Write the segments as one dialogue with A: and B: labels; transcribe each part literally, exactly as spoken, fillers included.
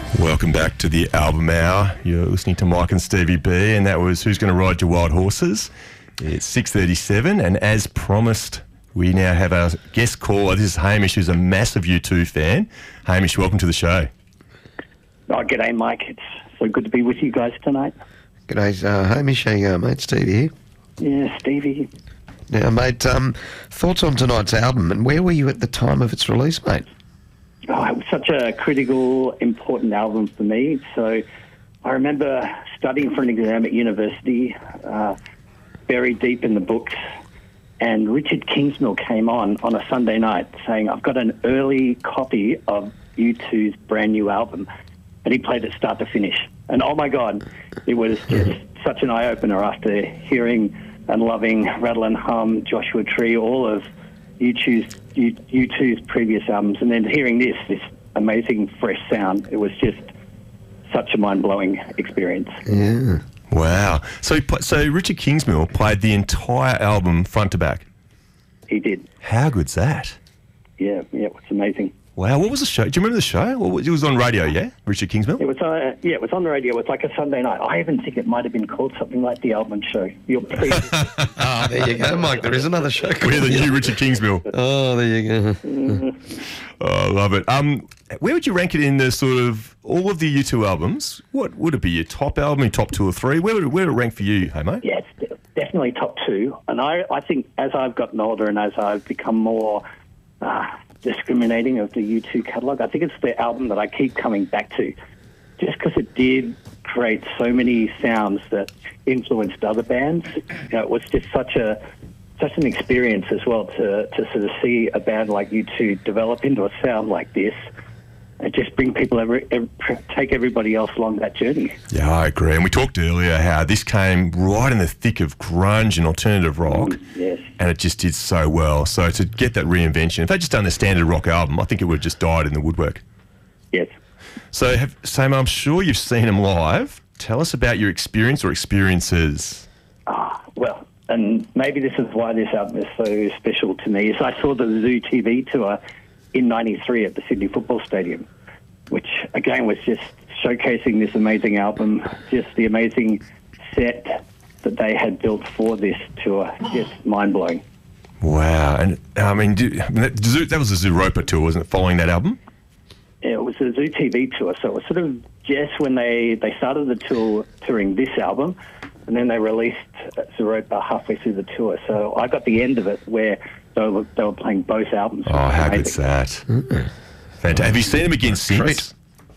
A: Welcome back to the Album Hour. You're listening to Mike and Stevie B, and that was Who's Going to Ride Your Wild Horses. It's six thirty-seven, and as promised, we now have our guest caller. This is Hamish, who's a massive U two fan. Hamish, welcome to the show.
B: Oh, g'day, Mike. It's so good to be with you guys tonight.
C: G'day, uh, Hamish. How you going, mate? Stevie here.
B: Yeah, Stevie.
C: Now, mate, um, thoughts on tonight's album, and where were you at the time of its release, mate?
B: Oh, it was such a critical, important album for me. So I remember studying for an exam at university, uh, buried deep in the books, and Richard Kingsmill came on on a Sunday night saying, I've got an early copy of U two's brand new album. And he played it start to finish. And oh my God, it was just such an eye-opener after hearing and loving Rattle and Hum, Joshua Tree, all of U two's, U two's previous albums, and then hearing this, this amazing fresh sound. It was just such a mind-blowing experience.
C: Yeah.
A: Wow. So, he pl- so Richard Kingsmill played the entire album front to back.
B: He did.
A: How good's that?
B: Yeah, yeah, it was amazing.
A: Wow. What was the show? Do you remember the show? Well, it was on radio, yeah? Richard Kingsmill?
B: It was, uh, yeah, it was on the radio. It was like a Sunday night. I even think it might have been called something like The Album Show. You're pleased.
C: Oh, there you go, Mike. There is another show.
A: We're the new Richard Kingsmill.
C: Oh, there you go.
B: Mm-hmm.
A: Oh, I love it. Um, where would you rank it in the sort of all of the U two albums? What would it be? Your top album, your top two or three? Where would it, where would it rank for you, hey mate?
B: Yeah, it's definitely top two. And I, I think as I've gotten older and as I've become more uh, discriminating of the U two catalogue, I think it's the album that I keep coming back to, just because it did create so many sounds that influenced other bands. You know, it was just such a such an experience as well to, to sort of see a band like U two develop into a sound like this and just bring people, every, every, take everybody else along that journey.
A: Yeah, I agree. And we talked earlier how this came right in the thick of grunge and alternative rock.
B: Mm, yes.
A: And it just did so well. So to get that reinvention, if they'd just done a standard rock album, I think it would have just died in the woodwork.
B: Yes.
A: So, have, Sam, I'm sure you've seen them live. Tell us about your experience or experiences.
B: Ah, well, and maybe this is why this album is so special to me, is I saw the Zoo T V tour in ninety-three at the Sydney Football Stadium, which, again, was just showcasing this amazing album, just the amazing set that they had built for this tour. Just mind-blowing.
A: Wow. And, I mean, do, that, that was the Zooropa tour, wasn't it, following that album?
B: Yeah, it was a Zoo T V tour, so it was sort of just when they, they started the tour touring this album, and then they released Zooropa halfway through the tour. So I got the end of it where they were, they were playing both albums.
A: Oh, how good's that? Mm-hmm. Fantastic. Have you seen them again since?
C: Great.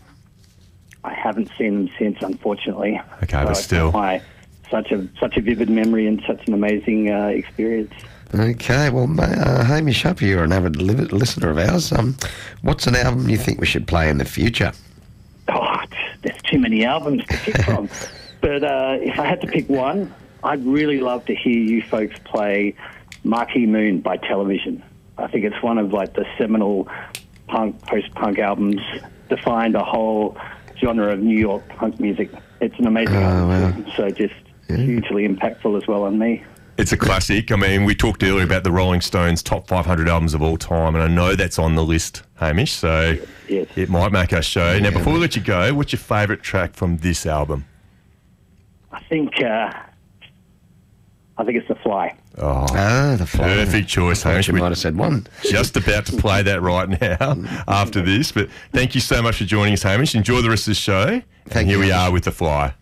B: I haven't seen them since, unfortunately.
A: Okay,
B: so
A: but still.
B: My, such a such a vivid memory and such an amazing uh, experience.
C: Okay, well, uh, Hamish, up you're an avid li- listener of ours. Um, what's an album you think we should play in the future?
B: Oh, there's too many albums to pick from. But uh, if I had to pick one, I'd really love to hear you folks play Marquee Moon by Television. I think it's one of like the seminal punk, post-punk albums, defined a whole genre of New York punk music. It's an amazing
C: Oh,
B: album,
C: wow.
B: so just
C: Yeah.
B: hugely impactful as well on me.
A: It's a classic. I mean, we talked earlier about the Rolling Stones top five hundred albums of all time, and I know that's on the list, Hamish, so
B: Yes.
A: it might make our show. Now,
C: Yeah,
A: before we
C: mate.
A: let you go, what's your favourite track from this album?
B: I think uh, I think it's The Fly.
A: Oh,
C: Ah, The Fly.
A: perfect choice,
C: I thought
A: Hamish.
C: you
A: We're
C: might have said one.
A: just about to play that right now after this, but thank you so much for joining us, Hamish. Enjoy the rest of the show.
C: Thank
A: and here
C: you,
A: we
C: Hamish.
A: are with The Fly.